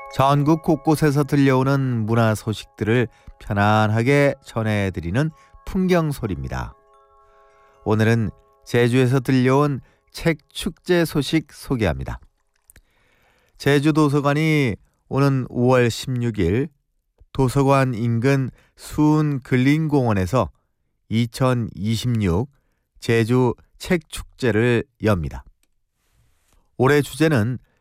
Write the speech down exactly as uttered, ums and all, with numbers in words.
전국 곳곳에서 들려오는 문화 소식들을 편안하게 전해드리는 풍경소리입니다. 오늘은 제주에서 들려온 책 축제 소식 소개합니다. 제주도서관이 오는 오월 십육일 도서관 인근 수은 근린공원에서 이천이십육 제주 책 축제를 엽니다. 올해 주제는